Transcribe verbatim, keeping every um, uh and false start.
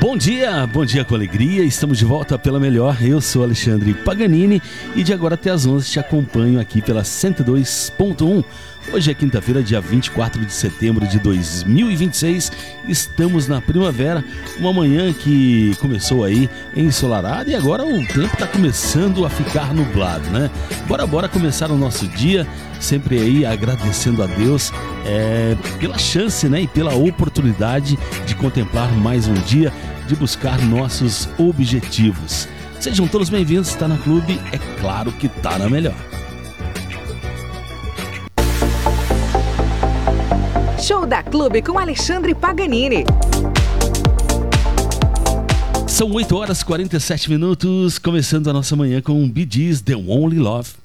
Bom dia, bom dia com alegria, estamos de volta pela Melhor, eu sou Alexandre Paganini e de agora até as onze te acompanho aqui pela cento e dois ponto um. Hoje é quinta-feira, dia vinte e quatro de setembro de dois mil e vinte e seis, estamos na primavera, uma manhã que começou aí ensolarada e agora o tempo está começando a ficar nublado, né? Bora, bora começar o nosso dia, sempre aí agradecendo a Deus é, pela chance, né, e pela oportunidade de contemplar mais um dia, de buscar nossos objetivos. Sejam todos bem-vindos, está na Clube, é claro que tá na Melhor. Show da Clube com Alexandre Paganini. São oito horas e quarenta e sete minutos, começando a nossa manhã com Bee Gees, The Only Love.